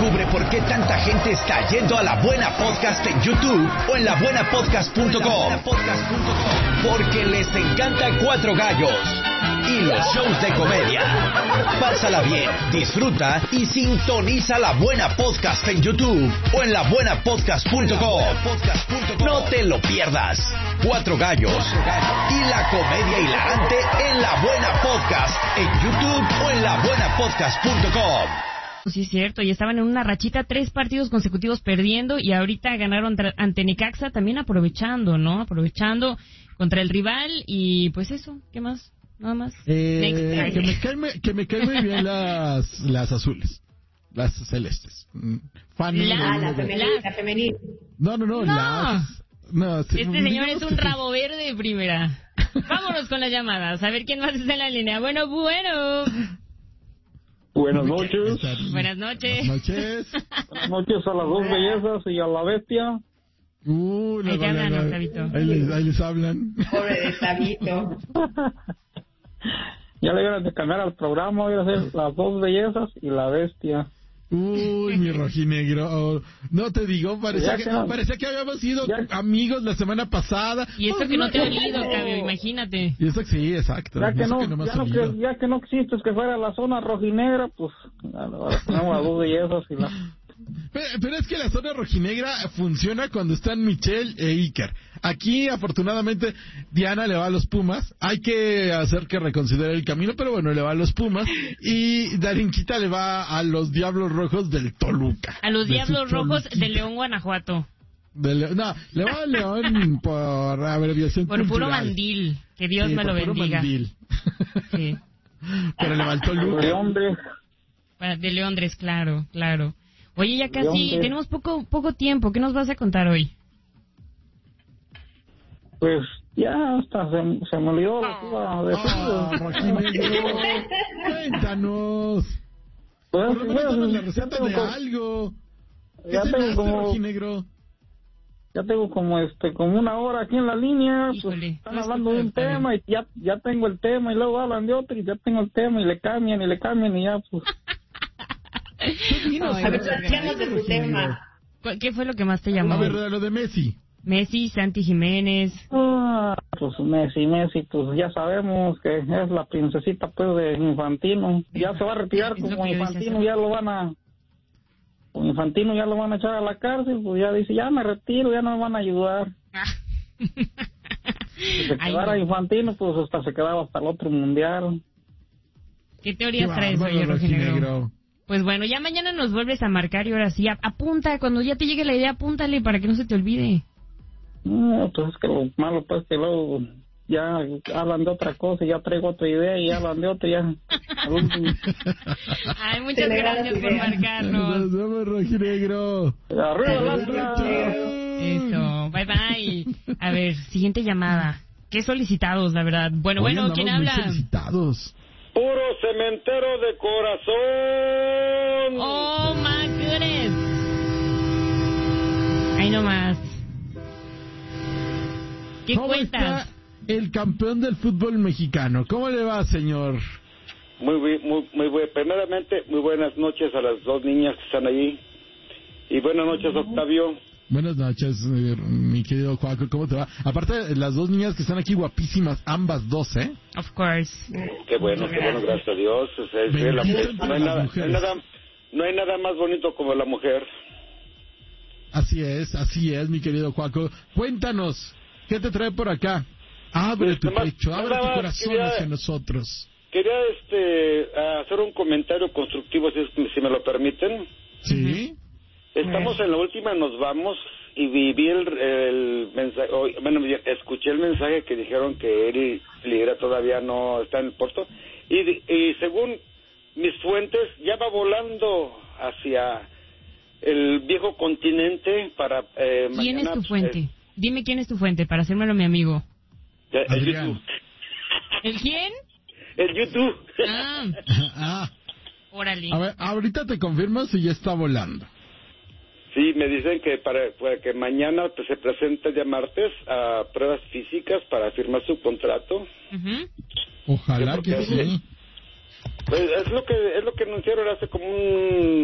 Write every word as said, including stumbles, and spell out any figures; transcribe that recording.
Descubre por qué tanta gente está yendo a La Buena Podcast en YouTube o en la buena podcast punto com. Porque les encanta Cuatro Gallos y los shows de comedia. Pásala bien, disfruta y sintoniza La Buena Podcast en YouTube o en la buena podcast punto com. No te lo pierdas. Cuatro Gallos y la comedia hilarante en La Buena Podcast en YouTube o en la buena podcast punto com. Sí, es cierto, y estaban en una rachita, tres partidos consecutivos perdiendo, y ahorita ganaron tra- ante Necaxa, también aprovechando, ¿no? Aprovechando contra el rival, y pues eso, ¿qué más? Nada más. Eh, que, me caen, que me caen muy bien las, las azules, las celestes. Fan la, la, de... femenil, la femenil. No, no, no, no. las... No, este señor es un rabo verde de primera. Vámonos con las llamadas, a ver quién más está en la línea. Bueno, bueno... Buenas noches. Buenas noches. Buenas noches. Buenas noches a las dos bellezas y a la bestia. Uh, ahí te hablan, Octavito. Ahí les, ahí les hablan. Pobre de Octavito. Ya le iban a cambiar al programa, voy a hacer las dos bellezas y la bestia. Uy, mi rojinegro. Oh, no te digo, parecía que, no, parecía que habíamos sido ya, amigos la semana pasada. Y eso oh, que no te he olido, Octavio, imagínate. Y eso que sí, exacto. Ya que, no, que no, ya, no que, ya que no quisiste que fuera la zona rojinegra, pues ahora ponemos las dos bellezas y la... Pero, pero es que la zona rojinegra funciona cuando están Michelle e Iker. Aquí, afortunadamente, Diana le va a los Pumas. Hay que hacer que reconsidere el camino, pero bueno, le va a los Pumas. Y Darinquita le va a los Diablos Rojos del Toluca. A los Diablos Rojos de León, Guanajuato. De Le... No, le va a León por abreviación Por cultural. puro mandil. Que Dios sí, me lo puro bendiga. Mandil. Sí. Pero le va al Toluca. De Londres. De Londres, claro, claro. Oye, ya casi, tenemos poco poco tiempo. ¿Qué nos vas a contar hoy? Pues ya hasta se, se me olvidó lo que iba a decir. Oh, cuéntanos. Pues, Por lo menos danos la receta de algo. Ya tengo como... Ya tengo como este como una hora aquí en la línea. Híjole, pues están hablando de un tema y ya ya tengo el tema y luego hablan de otro y ya tengo el tema y le cambian y le cambian y ya pues... No, a ver, platícanos de tu tema. ¿Qué fue lo que más te llamó? A ver, lo de Messi. Messi, Santi Jiménez. Ah, pues Messi, Messi, pues ya sabemos que es la princesita pues de Infantino. Ya se va a retirar como Infantino, ya lo van a... Como Infantino ya lo van a echar a la cárcel, pues ya dice, ya me retiro, ya no me van a ayudar. Si se quedara Infantino, pues hasta se quedaba hasta el otro mundial. ¿Qué teorías traes hoy, Rojinegro? Pues bueno, ya mañana nos vuelves a marcar y ahora sí, apunta, cuando ya te llegue la idea, apúntale para que no se te olvide. No, pues es que lo malo pues que luego ya hablan de otra cosa y ya traigo otra idea y hablan de otra ya. Ay, muchas gracias por marcarnos. Nos vemos, Rojinegro. Eso, bye bye. A ver, siguiente llamada. Qué solicitados, la verdad. Bueno, Hoy bueno, ¿quién habla? Solicitados. Puro cementero de corazón. Oh, my goodness. Ahí nomás. ¿Qué ¿Cómo cuentas? Está el campeón del fútbol mexicano? ¿Cómo le va, señor? Muy, muy, muy, muy bueno. Primeramente, muy buenas noches a las dos niñas que están allí. Y buenas noches, Octavio. Buenas noches, mi querido Juaco, ¿cómo te va? Aparte, las dos niñas que están aquí guapísimas, ambas dos, ¿eh? Of course. Qué bueno, qué bueno, gracias a Dios. O sea, es la, no, hay nada, no, hay nada, no hay nada más bonito como la mujer. Así es, así es, mi querido Juaco. Cuéntanos, ¿qué te trae por acá? Abre tu pecho, abre tu corazón hacia nosotros. Quería este, hacer un comentario constructivo, si, si me lo permiten. Sí. Estamos en la última, nos vamos, y vi el, el mensaje, bueno, escuché el mensaje que dijeron que Eri Lira todavía no está en el puerto, y, y según mis fuentes, ya va volando hacia el viejo continente para eh, ¿Quién mañana, es tu fuente? Eh, Dime quién es tu fuente, para hacérmelo mi amigo. El, el YouTube. ¿El quién? El YouTube. Ah. ah. Órale. A ver, ahorita te confirmo si ya está volando. Sí, me dicen que para, para que mañana pues, se presente ya martes a pruebas físicas para firmar su contrato. Uh-huh. Ojalá que sí. Pues es lo que es lo que anunciaron hace como un